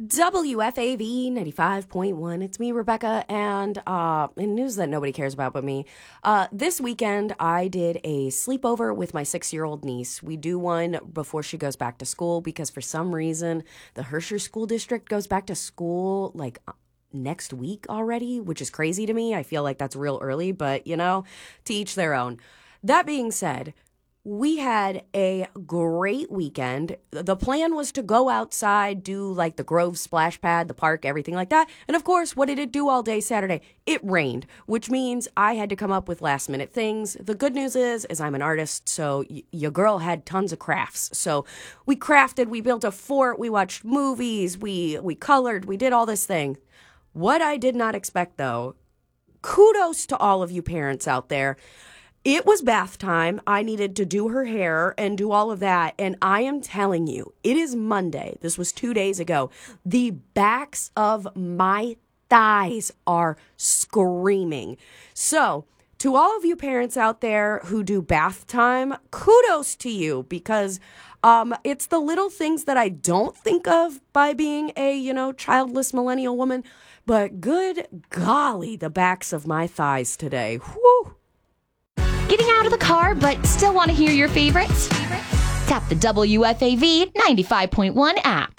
WFAV 95.1. It's me, Rebecca, and in news that nobody cares about but me. This weekend, I did a sleepover with my 6-year-old niece. We do one before she goes back to school because for some reason, the Herscher School District goes back to school like next week already, which is crazy to me. I feel like that's real early, but you know, to each their own. That being said, we had a great weekend. The plan was to go outside, do like the Grove splash pad, the park, everything like that. And of course, what did it do all day Saturday? It rained, which means I had to come up with last minute things. The good news is I'm an artist, so your girl had tons of crafts. So we crafted, we built a fort, we watched movies, we colored, we did all this thing. What I did not expect though, kudos to all of you parents out there. It was bath time. I needed to do her hair and do all of that. And I am telling you, it is Monday. This was 2 days ago. The backs of my thighs are screaming. So, to all of you parents out there who do bath time, kudos to you because it's the little things that I don't think of by being a, childless millennial woman. But good golly, the backs of my thighs today. Whew. Getting out of the car but still want to hear your favorites? Tap the WFAV 95.1 app.